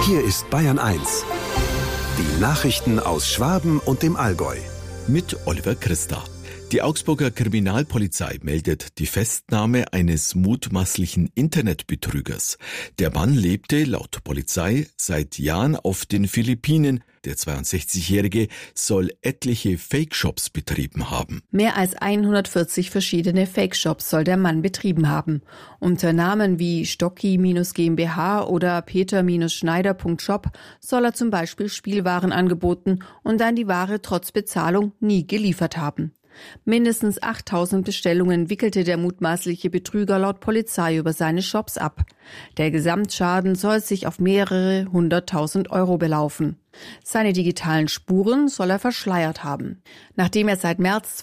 Hier ist Bayern 1. Die Nachrichten aus Schwaben und dem Allgäu. Mit Oliver Christa. Die Augsburger Kriminalpolizei meldet die Festnahme eines mutmaßlichen Internetbetrügers. Der Mann lebte laut Polizei seit Jahren auf den Philippinen. Der 62-Jährige soll etliche Fake-Shops betrieben haben. Mehr als 140 verschiedene Fake-Shops soll der Mann betrieben haben. Unter Namen wie Stocki-GmbH oder Peter-Schneider.shop soll er zum Beispiel Spielwaren angeboten und dann die Ware trotz Bezahlung nie geliefert haben. Mindestens 8.000 Bestellungen wickelte der mutmaßliche Betrüger laut Polizei über seine Shops ab. Der Gesamtschaden soll sich auf mehrere 100.000 Euro belaufen. Seine digitalen Spuren soll er verschleiert haben. Nachdem er seit März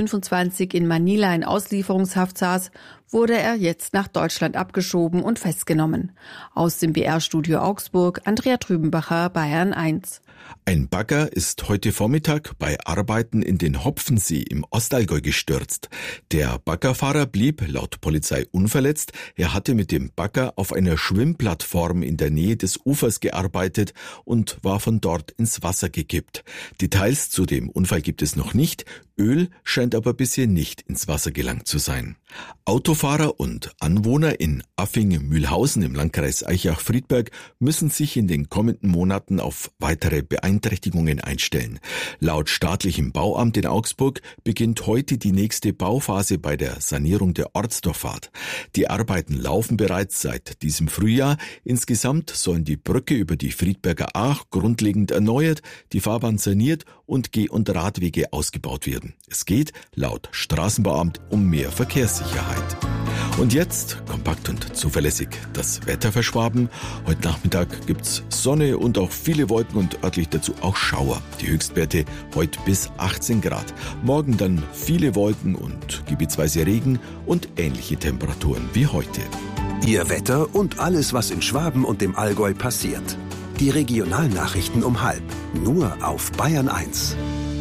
2025 in Manila in Auslieferungshaft saß, wurde er jetzt nach Deutschland abgeschoben und festgenommen. Aus dem BR-Studio Augsburg, Andrea Trübenbacher, Bayern 1. Ein Bagger ist heute Vormittag bei Arbeiten in den Hopfensee im Ostallgäu gestürzt. Der Baggerfahrer blieb laut Polizei unverletzt. Er hatte mit dem Bagger auf einer Schwimmplattform in der Nähe des Ufers gearbeitet und war von dort ins Wasser gekippt. Details zu dem Unfall gibt es noch nicht. Öl scheint aber bisher nicht ins Wasser gelangt zu sein. Autofahrer und Anwohner in Affing-Mühlhausen im Landkreis Aichach-Friedberg müssen sich in den kommenden Monaten auf weitere Beeinträchtigungen einstellen. Laut staatlichem Bauamt in Augsburg beginnt heute die nächste Bauphase bei der Sanierung der Ortsdurchfahrt. Die Arbeiten laufen bereits seit diesem Frühjahr. Insgesamt sollen die Brücke über die Friedberger Ach grundlegend erneuert, die Fahrbahn saniert und Geh- und Radwege ausgebaut werden. Es geht laut Straßenbauamt um mehr Verkehrssicherheit. Und jetzt, kompakt und zuverlässig, das Wetter für Schwaben. Heute Nachmittag gibt's Sonne und auch viele Wolken und örtlich dazu auch Schauer. Die Höchstwerte heute bis 18 Grad. Morgen dann viele Wolken und gebietsweise Regen und ähnliche Temperaturen wie heute. Ihr Wetter und alles, was in Schwaben und dem Allgäu passiert. Die Regionalnachrichten um 12:30. Nur auf Bayern 1.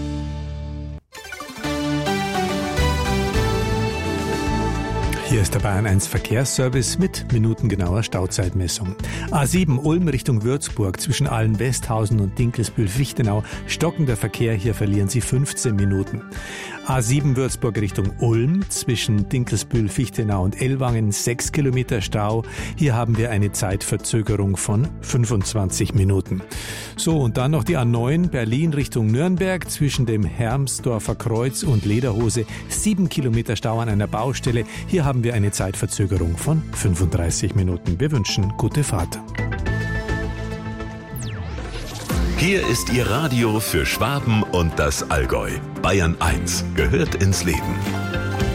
Hier ist der Bayern 1 Verkehrsservice mit minutengenauer Stauzeitmessung. A7 Ulm Richtung Würzburg zwischen Allen-Westhausen und Dinkelsbühl-Fichtenau. Stockender Verkehr, hier verlieren Sie 15 Minuten. A7 Würzburg Richtung Ulm zwischen Dinkelsbühl-Fichtenau und Ellwangen 6 Kilometer Stau. Hier haben wir eine Zeitverzögerung von 25 Minuten. So, und dann noch die A9 Berlin Richtung Nürnberg zwischen dem Hermsdorfer Kreuz und Lederhose. 7 Kilometer Stau an einer Baustelle. Hier haben wir eine Zeitverzögerung von 35 Minuten. Wir wünschen gute Fahrt. Hier ist Ihr Radio für Schwaben und das Allgäu. Bayern 1 gehört ins Leben.